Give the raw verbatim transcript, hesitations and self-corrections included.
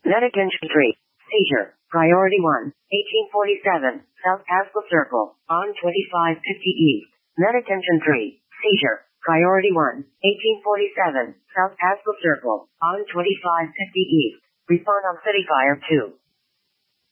Medication three. Seizure. Priority one. eighteen forty-seven. South Ascot Circle. On twenty-five fifty East. Medication three. Seizure. Priority one. eighteen forty-seven. South Ascot Circle. On twenty-five fifty East. Respond on City Fire two.